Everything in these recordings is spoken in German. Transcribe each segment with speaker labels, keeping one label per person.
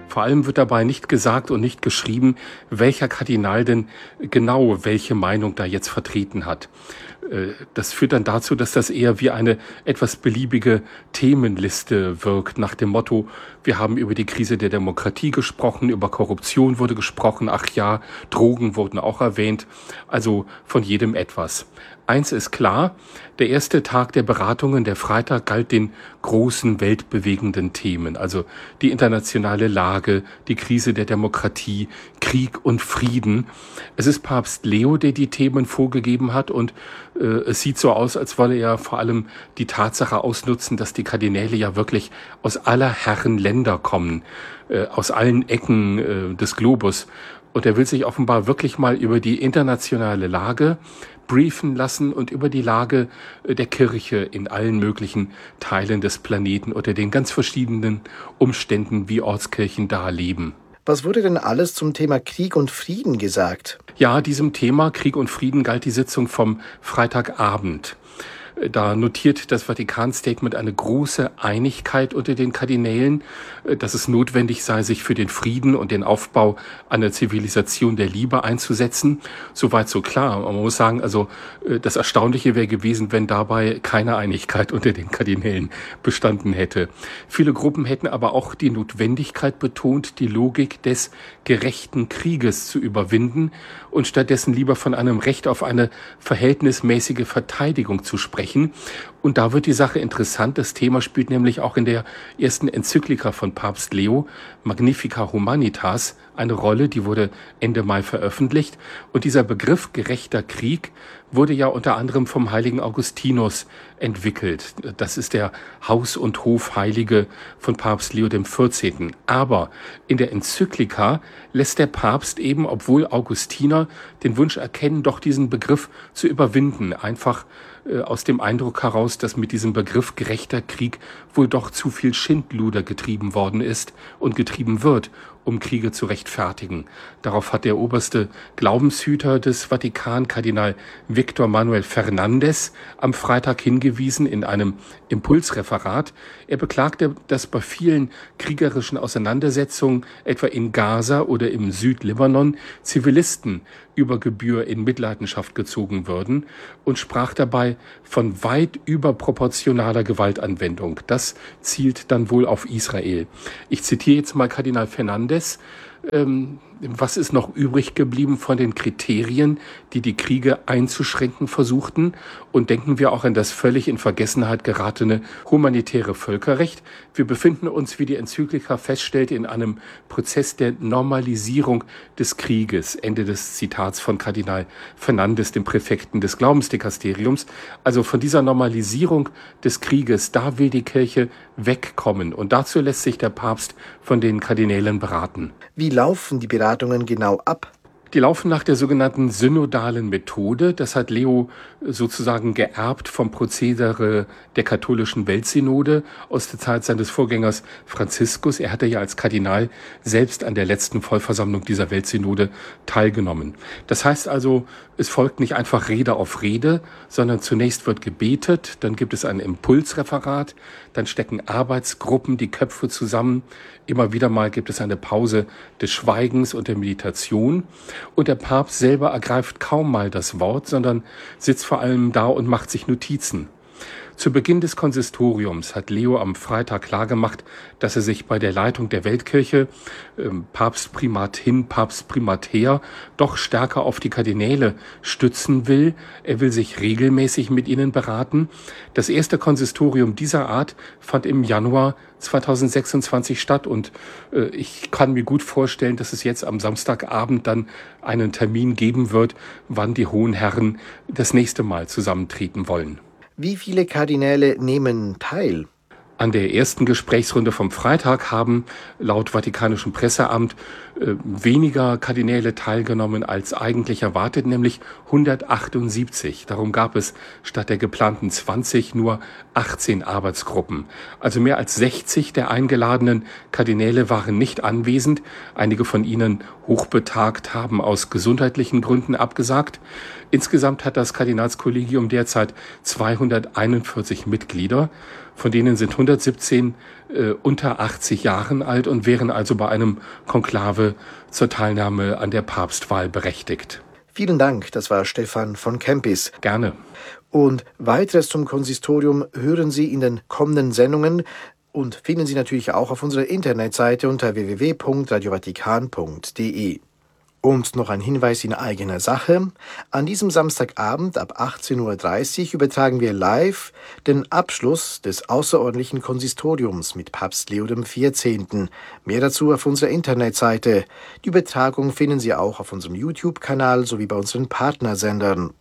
Speaker 1: Vor allem wird dabei nicht gesagt und nicht geschrieben, welcher Kardinal denn genau welche Meinung da jetzt vertreten hat. Das führt dann dazu, dass das eher wie eine etwas beliebige Themenliste wirkt, nach dem Motto, wir haben über die Krise der Demokratie gesprochen, über Korruption wurde gesprochen, ach ja, Drogen wurden auch erwähnt, also von jedem etwas. Eins ist klar, der erste Tag der Beratungen, der Freitag, galt den großen weltbewegenden Themen, also die internationale Lage, die Krise der Demokratie, Krieg und Frieden. Es ist Papst Leo, der die Themen vorgegeben hat, und es sieht so aus, als wolle er vor allem die Tatsache ausnutzen, dass die Kardinäle ja wirklich aus aller Herren Länder kommen, aus allen Ecken des Globus. Und er will sich offenbar wirklich mal über die internationale Lage briefen lassen und über die Lage der Kirche in allen möglichen Teilen des Planeten unter den ganz verschiedenen Umständen, wie Ortskirchen da leben.
Speaker 2: Was wurde denn alles zum Thema Krieg und Frieden gesagt?
Speaker 1: Ja, diesem Thema Krieg und Frieden galt die Sitzung vom Freitagabend. Da notiert das Vatikan-Statement eine große Einigkeit unter den Kardinälen, dass es notwendig sei, sich für den Frieden und den Aufbau einer Zivilisation der Liebe einzusetzen. Soweit so klar. Man muss sagen, also das Erstaunliche wäre gewesen, wenn dabei keine Einigkeit unter den Kardinälen bestanden hätte. Viele Gruppen hätten aber auch die Notwendigkeit betont, die Logik des gerechten Krieges zu überwinden und stattdessen lieber von einem Recht auf eine verhältnismäßige Verteidigung zu sprechen. Und da wird die Sache interessant. Das Thema spielt nämlich auch in der ersten Enzyklika von Papst Leo, Magnificat Humanitas, eine Rolle, die wurde Ende Mai veröffentlicht. Und dieser Begriff gerechter Krieg wurde ja unter anderem vom heiligen Augustinus entwickelt. Das ist der Haus- und Hofheilige von Papst Leo XIV. Aber in der Enzyklika lässt der Papst eben, obwohl Augustiner, den Wunsch erkennen, doch diesen Begriff zu überwinden. Einfach aus dem Eindruck heraus, dass mit diesem Begriff gerechter Krieg wohl doch zu viel Schindluder getrieben worden ist und getrieben wird, um Kriege zu rechtfertigen. Darauf hat der oberste Glaubenshüter des Vatikan, Kardinal Victor Manuel Fernandes, am Freitag hingewiesen in einem Impulsreferat. Er beklagte, dass bei vielen kriegerischen Auseinandersetzungen, etwa in Gaza oder im Südlibanon, Zivilisten über Gebühr in Mitleidenschaft gezogen würden und sprach dabei von weit überproportionaler Gewaltanwendung. Das zielt dann wohl auf Israel. Ich zitiere jetzt mal Kardinal Fernandes. Was ist noch übrig geblieben von den Kriterien, die die Kriege einzuschränken versuchten? Und denken wir auch an das völlig in Vergessenheit geratene humanitäre Völkerrecht. Wir befinden uns, wie die Enzyklika feststellte, in einem Prozess der Normalisierung des Krieges. Ende des Zitats von Kardinal Fernandes, dem Präfekten des Glaubensdikasteriums. Also von dieser Normalisierung des Krieges, da will die Kirche wegkommen. Und dazu lässt sich der Papst von den Kardinälen beraten.
Speaker 2: Wie laufen die Beratungen genau ab?
Speaker 1: Die laufen nach der sogenannten synodalen Methode. Das hat Leo sozusagen geerbt vom Prozedere der katholischen Weltsynode aus der Zeit seines Vorgängers Franziskus. Er hatte ja als Kardinal selbst an der letzten Vollversammlung dieser Weltsynode teilgenommen. Das heißt also, es folgt nicht einfach Rede auf Rede, sondern zunächst wird gebetet, dann gibt es ein Impulsreferat, dann stecken Arbeitsgruppen die Köpfe zusammen. Immer wieder mal gibt es eine Pause des Schweigens und der Meditation. Und der Papst selber ergreift kaum mal das Wort, sondern sitzt vor allem da und macht sich Notizen. Zu Beginn des Konsistoriums hat Leo am Freitag klargemacht, dass er sich bei der Leitung der Weltkirche, Papstprimat hin, Papstprimat her, doch stärker auf die Kardinäle stützen will. Er will sich regelmäßig mit ihnen beraten. Das erste Konsistorium dieser Art fand im Januar 2026 statt und ich kann mir gut vorstellen, dass es jetzt am Samstagabend dann einen Termin geben wird, wann die hohen Herren das nächste Mal zusammentreten wollen.
Speaker 2: Wie viele Kardinäle nehmen teil?
Speaker 1: An der ersten Gesprächsrunde vom Freitag haben laut Vatikanischem Presseamt weniger Kardinäle teilgenommen als eigentlich erwartet, nämlich 178. Darum gab es statt der geplanten 20 nur 18 Arbeitsgruppen. Also mehr als 60 der eingeladenen Kardinäle waren nicht anwesend. Einige von ihnen hochbetagt haben aus gesundheitlichen Gründen abgesagt. Insgesamt hat das Kardinalskollegium derzeit 241 Mitglieder, von denen sind 117 unter 80 Jahren alt und wären also bei einem Konklave zur Teilnahme an der Papstwahl berechtigt.
Speaker 2: Vielen Dank, das war Stefan von Kempis.
Speaker 1: Gerne.
Speaker 2: Und weiteres zum Konsistorium hören Sie in den kommenden Sendungen und finden Sie natürlich auch auf unserer Internetseite unter www.radiovatikan.de. Und noch ein Hinweis in eigener Sache. An diesem Samstagabend ab 18.30 Uhr übertragen wir live den Abschluss des außerordentlichen Konsistoriums mit Papst Leo XIV. Mehr dazu auf unserer Internetseite. Die Übertragung finden Sie auch auf unserem YouTube-Kanal sowie bei unseren Partnersendern.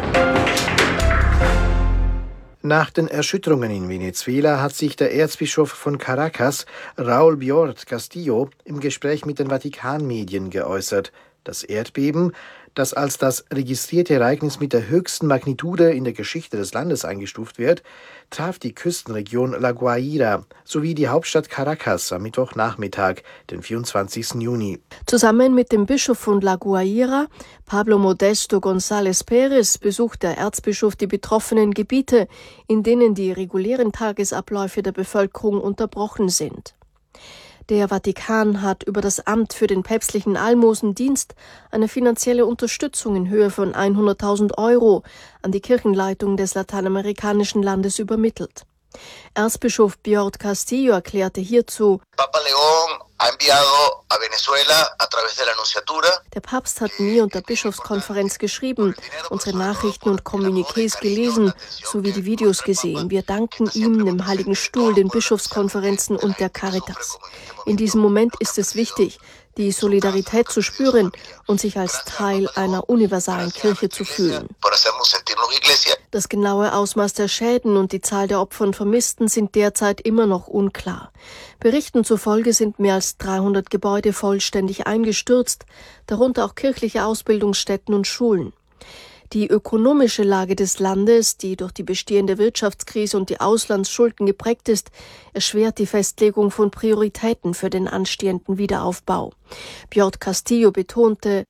Speaker 2: Nach den Erschütterungen in Venezuela hat sich der Erzbischof von Caracas, Raúl Biort Castillo, im Gespräch mit den Vatikanmedien geäußert. Das Erdbeben, das als das registrierte Ereignis mit der höchsten Magnitude in der Geschichte des Landes eingestuft wird, traf die Küstenregion La Guaira sowie die Hauptstadt Caracas am Mittwochnachmittag, den 24. Juni.
Speaker 3: Zusammen mit dem Bischof von La Guaira, Pablo Modesto González Pérez, besucht der Erzbischof die betroffenen Gebiete, in denen die regulären Tagesabläufe der Bevölkerung unterbrochen sind. Der Vatikan hat über das Amt für den päpstlichen Almosendienst eine finanzielle Unterstützung in Höhe von 100.000 € an die Kirchenleitung des lateinamerikanischen Landes übermittelt. Erzbischof Biort Castillo erklärte hierzu: Der Papst hat mir und der Bischofskonferenz geschrieben, unsere Nachrichten und Kommuniqués gelesen, sowie die Videos gesehen. Wir danken ihm, dem Heiligen Stuhl, den Bischofskonferenzen und der Caritas. In diesem Moment ist es wichtig, die Solidarität zu spüren und sich als Teil einer universalen Kirche zu fühlen. Das genaue Ausmaß der Schäden und die Zahl der Opfer und Vermissten sind derzeit immer noch unklar. Berichten zufolge sind mehr als 300 Gebäude vollständig eingestürzt, darunter auch kirchliche Ausbildungsstätten und Schulen. Die ökonomische Lage des Landes, die durch die bestehende Wirtschaftskrise und die Auslandsschulden geprägt ist, erschwert die Festlegung von Prioritäten für den anstehenden Wiederaufbau. Biort Castillo betonte: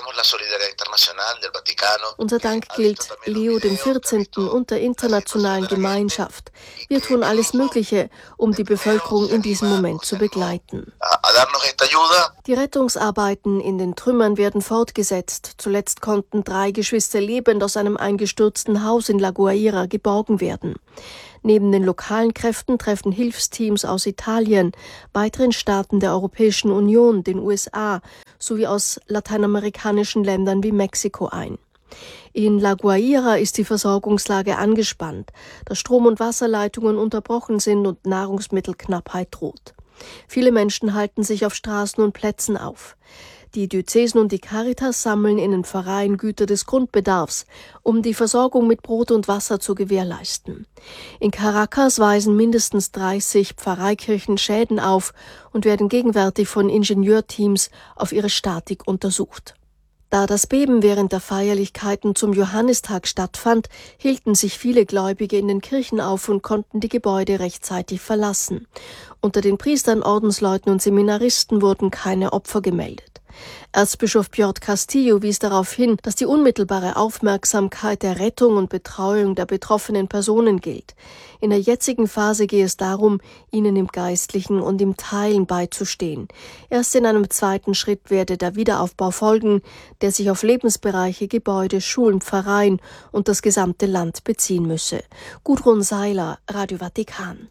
Speaker 3: Unser Dank gilt Leo XIV. Und der internationalen Gemeinschaft. Wir tun alles Mögliche, um die Bevölkerung in diesem Moment zu begleiten. Die Rettungsarbeiten in den Trümmern werden fortgesetzt. Zuletzt konnten 3 Geschwister lebend aus einem eingestürzten Haus in La Guaira geborgen werden. Neben den lokalen Kräften treffen Hilfsteams aus Italien, weiteren Staaten der Europäischen Union, den USA sowie aus lateinamerikanischen Ländern wie Mexiko ein. In La Guaira ist die Versorgungslage angespannt, da Strom- und Wasserleitungen unterbrochen sind und Nahrungsmittelknappheit droht. Viele Menschen halten sich auf Straßen und Plätzen auf. Die Diözesen und die Caritas sammeln in den Pfarreien Güter des Grundbedarfs, um die Versorgung mit Brot und Wasser zu gewährleisten. In Caracas weisen mindestens 30 Pfarreikirchen Schäden auf und werden gegenwärtig von Ingenieurteams auf ihre Statik untersucht. Da das Beben während der Feierlichkeiten zum Johannistag stattfand, hielten sich viele Gläubige in den Kirchen auf und konnten die Gebäude rechtzeitig verlassen. Unter den Priestern, Ordensleuten und Seminaristen wurden keine Opfer gemeldet. Erzbischof Biort Castillo wies darauf hin, dass die unmittelbare Aufmerksamkeit der Rettung und Betreuung der betroffenen Personen gilt. In der jetzigen Phase gehe es darum, ihnen im Geistlichen und im Teilen beizustehen. Erst in einem zweiten Schritt werde der Wiederaufbau folgen, der sich auf Lebensbereiche, Gebäude, Schulen, Pfarreien und das gesamte Land beziehen müsse. Gudrun Seiler, Radio Vatikan.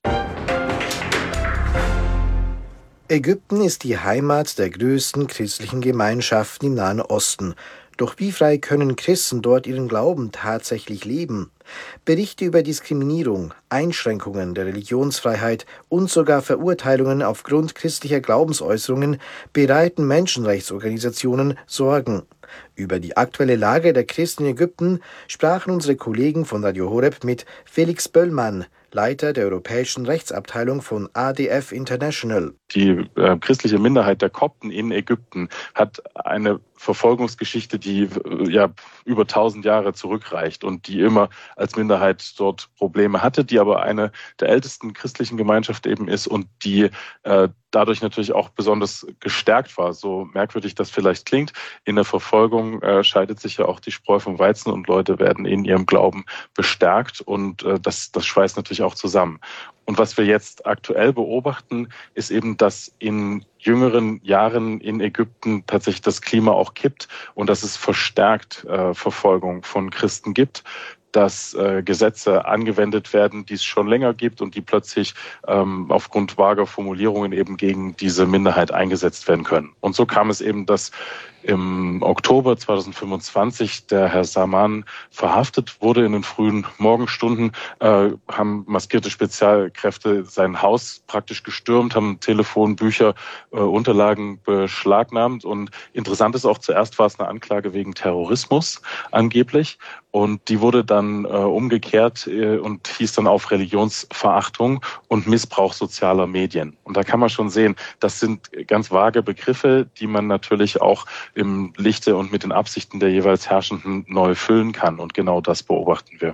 Speaker 2: Ägypten ist die Heimat der größten christlichen Gemeinschaften im Nahen Osten. Doch wie frei können Christen dort ihren Glauben tatsächlich leben? Berichte über Diskriminierung, Einschränkungen der Religionsfreiheit und sogar Verurteilungen aufgrund christlicher Glaubensäußerungen bereiten Menschenrechtsorganisationen Sorgen. Über die aktuelle Lage der Christen in Ägypten sprachen unsere Kollegen von Radio Horeb mit Felix Böllmann, Leiter der europäischen Rechtsabteilung von ADF International.
Speaker 4: Die christliche Minderheit der Kopten in Ägypten hat eine Verfolgungsgeschichte, die über 1000 Jahre zurückreicht und die immer als Minderheit dort Probleme hatte, die aber eine der ältesten christlichen Gemeinschaften eben ist und die dadurch natürlich auch besonders gestärkt war. So merkwürdig das vielleicht klingt, in der Verfolgung scheidet sich ja auch die Spreu vom Weizen und Leute werden in ihrem Glauben bestärkt und das schweißt natürlich auch zusammen. Und was wir jetzt aktuell beobachten, ist eben, dass in jüngeren Jahren in Ägypten tatsächlich das Klima auch kippt und dass es verstärkt Verfolgung von Christen gibt, dass Gesetze angewendet werden, die es schon länger gibt und die plötzlich aufgrund vager Formulierungen eben gegen diese Minderheit eingesetzt werden können. Und so kam es eben, dass im Oktober 2025 der Herr Saman verhaftet wurde in den frühen Morgenstunden, haben maskierte Spezialkräfte sein Haus praktisch gestürmt, haben Telefon, Bücher, Unterlagen beschlagnahmt. Und interessant ist auch, zuerst war es eine Anklage wegen Terrorismus angeblich. Und die wurde dann umgekehrt und hieß dann auf Religionsverachtung und Missbrauch sozialer Medien. Und da kann man schon sehen, das sind ganz vage Begriffe, die man natürlich auch im Lichte und mit den Absichten der jeweils Herrschenden neu füllen kann. Und genau das beobachten wir.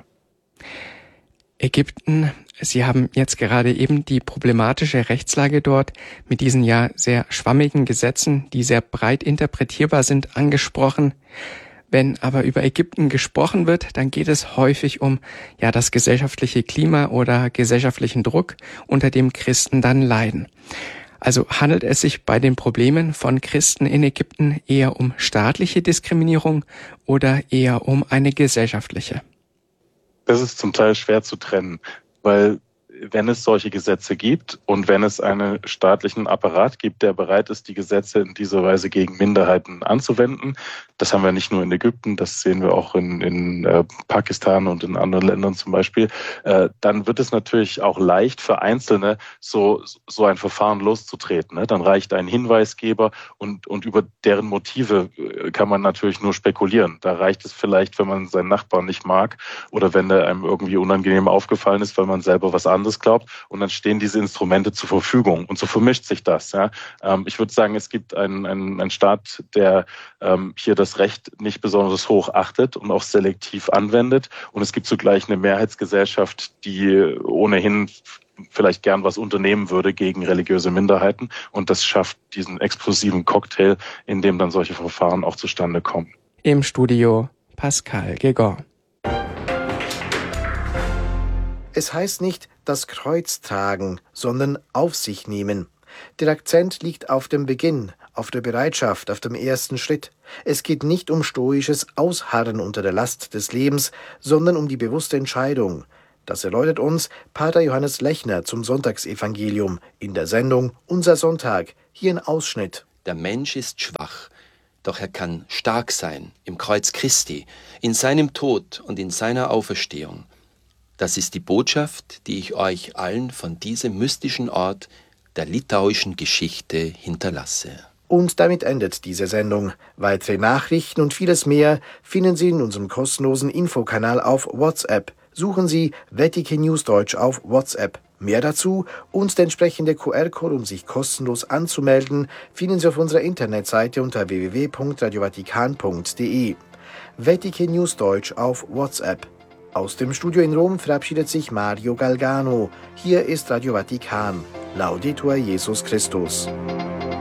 Speaker 5: Ägypten, Sie haben jetzt gerade eben die problematische Rechtslage dort mit diesen ja sehr schwammigen Gesetzen, die sehr breit interpretierbar sind, angesprochen. Wenn aber über Ägypten gesprochen wird, dann geht es häufig um das gesellschaftliche Klima oder gesellschaftlichen Druck, unter dem Christen dann leiden. Also handelt es sich bei den Problemen von Christen in Ägypten eher um staatliche Diskriminierung oder eher um eine gesellschaftliche?
Speaker 4: Das ist zum Teil schwer zu trennen, weil wenn es solche Gesetze gibt und wenn es einen staatlichen Apparat gibt, der bereit ist, die Gesetze in dieser Weise gegen Minderheiten anzuwenden, das haben wir nicht nur in Ägypten, das sehen wir auch in Pakistan und in anderen Ländern zum Beispiel, dann wird es natürlich auch leicht für Einzelne, so ein Verfahren loszutreten. Dann reicht ein Hinweisgeber und über deren Motive kann man natürlich nur spekulieren. Da reicht es vielleicht, wenn man seinen Nachbarn nicht mag oder wenn der einem irgendwie unangenehm aufgefallen ist, weil man selber was anderes glaubt, und dann stehen diese Instrumente zur Verfügung und so vermischt sich das. Ja. Ich würde sagen, es gibt einen Staat, der hier das Recht nicht besonders hoch achtet und auch selektiv anwendet, und es gibt zugleich eine Mehrheitsgesellschaft, die ohnehin vielleicht gern was unternehmen würde gegen religiöse Minderheiten, und das schafft diesen explosiven Cocktail, in dem dann solche Verfahren auch zustande kommen.
Speaker 5: Im Studio Pascal Gegor.
Speaker 2: Es heißt nicht das Kreuz tragen, sondern auf sich nehmen. Der Akzent liegt auf dem Beginn, auf der Bereitschaft, auf dem ersten Schritt. Es geht nicht um stoisches Ausharren unter der Last des Lebens, sondern um die bewusste Entscheidung. Das erläutert uns Pater Johannes Lechner zum Sonntagsevangelium in der Sendung Unser Sonntag. Hier ein Ausschnitt.
Speaker 6: Der Mensch ist schwach, doch er kann stark sein im Kreuz Christi, in seinem Tod und in seiner Auferstehung. Das ist die Botschaft, die ich euch allen von diesem mystischen Ort der litauischen Geschichte hinterlasse.
Speaker 2: Und damit endet diese Sendung. Weitere Nachrichten und vieles mehr finden Sie in unserem kostenlosen Infokanal auf WhatsApp. Suchen Sie Vatikan News Deutsch auf WhatsApp. Mehr dazu und der entsprechende QR-Code, um sich kostenlos anzumelden, finden Sie auf unserer Internetseite unter www.radiovatikan.de. Vatikan News Deutsch auf WhatsApp. Aus dem Studio in Rom verabschiedet sich Mario Galgano. Hier ist Radio Vatikan. Laudetur Jesus Christus.